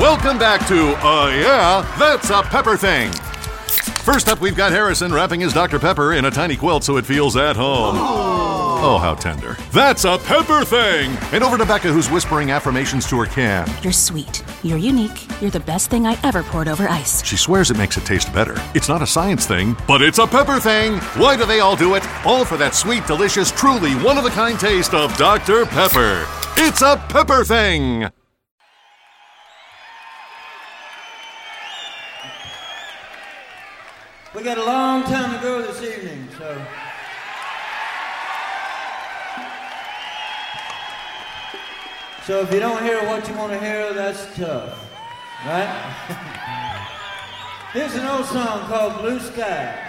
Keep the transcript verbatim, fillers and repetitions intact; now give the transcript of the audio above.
Welcome back to, uh, yeah, That's a Pepper Thing. First up, we've got Harrison wrapping his Doctor Pepper in a tiny quilt so it feels at home. Oh, oh how tender. That's a Pepper Thing! And over to Becca, who's whispering affirmations to her can. You're sweet. You're unique. You're the best thing I ever poured over ice. She swears it makes it taste better. It's not a science thing, but it's a pepper thing. Why do they all do it? All for that sweet, delicious, truly one-of-a-kind taste of Doctor Pepper. It's a Pepper Thing! We got a long time to go this evening, so... So if you don't hear what you want to hear, that's tough, right? Here's an old song called Blue Sky.